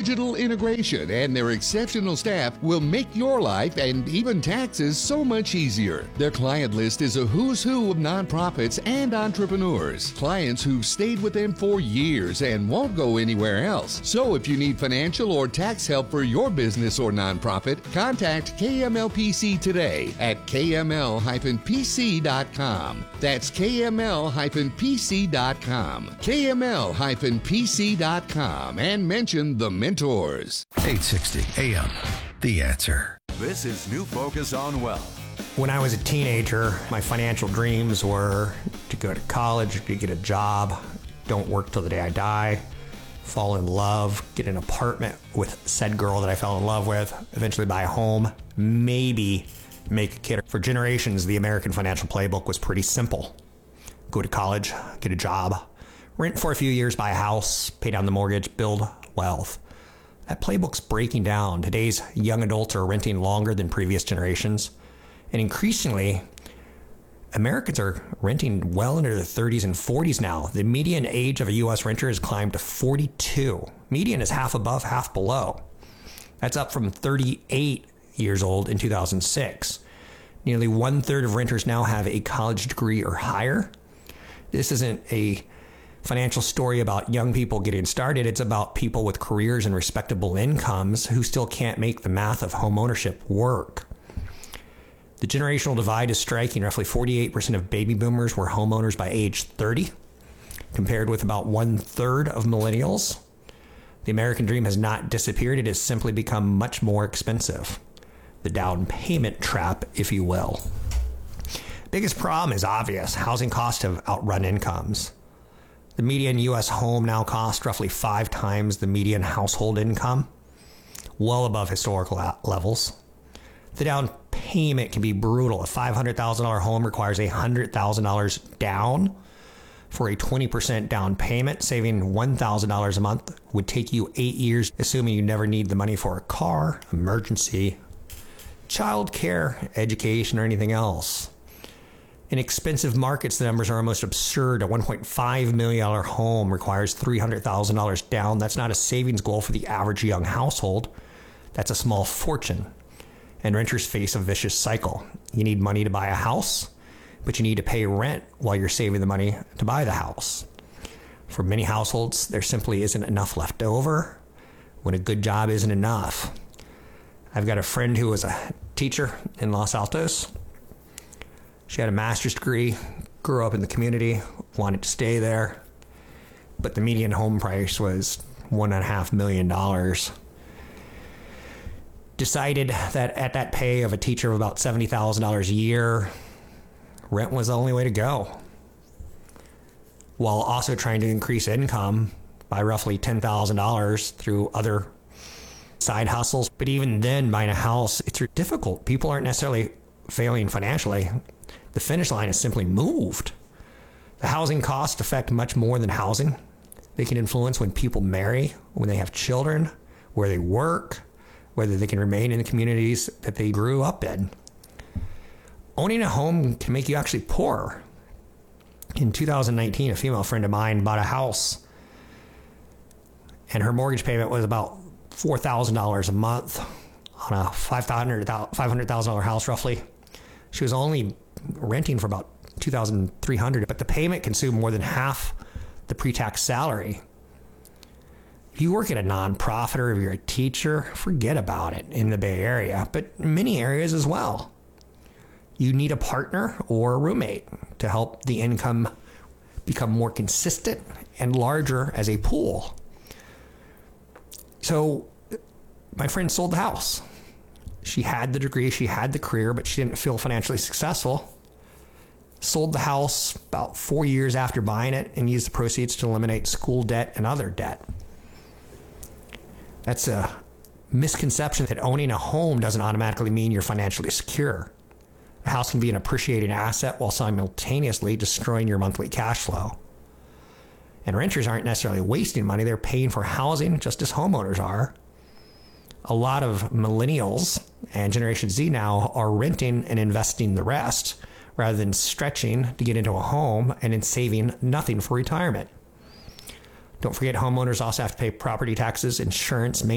digital integration and their exceptional staff will make your life and even taxes so much easier. Their client list is a who's who of nonprofits and entrepreneurs. Clients who've stayed with them for years and won't go anywhere else. So if you need financial or tax help for your business or nonprofit, contact KMLPC today at kml-pc.com. That's kml-pc.com. kml-pc.com and mention the mentors. 860 AM, The Answer. This is New Focus on Wealth. When I was a teenager, my financial dreams were to go to college, to get a job, don't work till the day I die, fall in love, get an apartment with said girl that I fell in love with, eventually buy a home, maybe make a kid. For generations, the American financial playbook was pretty simple. Go to college, get a job, rent for a few years, buy a house, pay down the mortgage, build wealth. That playbook's breaking down. Today's young adults are renting longer than previous generations. And increasingly, Americans are renting well into their 30s and 40s now. The median age of a U.S. renter has climbed to 42. Median is half above, half below. That's up from 38 years old in 2006. Nearly 1/3 of renters now have a college degree or higher. This isn't a financial story about young people getting started. It's about people with careers and respectable incomes who still can't make the math of home ownership work. The generational divide is striking. Roughly 48% of baby boomers were homeowners by age 30, compared with about 1/3 of millennials. The American dream has not disappeared. It has simply become much more expensive. The down payment trap, if you will. Biggest problem is obvious. Housing costs have outrun incomes. The median U.S. home now costs roughly 5 times the median household income, well above historical levels. The down payment can be brutal. A $500,000 home requires $100,000 down. For a 20% down payment, saving $1,000 a month would take you 8 years, assuming you never need the money for a car, emergency, child care, education, or anything else. In expensive markets, the numbers are almost absurd. A $1.5 million home requires $300,000 down. That's not a savings goal for the average young household. That's a small fortune. And renters face a vicious cycle. You need money to buy a house, but you need to pay rent while you're saving the money to buy the house. For many households, there simply isn't enough left over when a good job isn't enough. I've got a friend who was a teacher in Los Altos. She had a master's degree, grew up in the community, wanted to stay there, but the median home price was $1.5 million. Decided that at that pay of a teacher of about $70,000 a year, rent was the only way to go, while also trying to increase income by roughly $10,000 through other side hustles. But even then, buying a house, it's difficult. People aren't necessarily failing financially. The finish line is simply moved. The housing costs affect much more than housing. They can influence when people marry, when they have children, where they work, whether they can remain in the communities that they grew up in. Owning a home can make you actually poor. In 2019, a female friend of mine bought a house, and her mortgage payment was about $4,000 a month on a $500,000 house, roughly. She was only renting for about $2,300, but the payment consumed more than half the pre-tax salary. If you work at a nonprofit or if you're a teacher, forget about it in the Bay Area, but many areas as well. You need a partner or a roommate to help the income become more consistent and larger as a pool. So my friend sold the house. She had the degree, she had the career, but she didn't feel financially successful. Sold the house about 4 years after buying it and used the proceeds to eliminate school debt and other debt. That's a misconception that owning a home doesn't automatically mean you're financially secure. A house can be an appreciating asset while simultaneously destroying your monthly cash flow. And renters aren't necessarily wasting money. They're paying for housing just as homeowners are. A lot of millennials and Generation Z now are renting and investing the rest rather than stretching to get into a home and then saving nothing for retirement. Don't forget, homeowners also have to pay property taxes, insurance,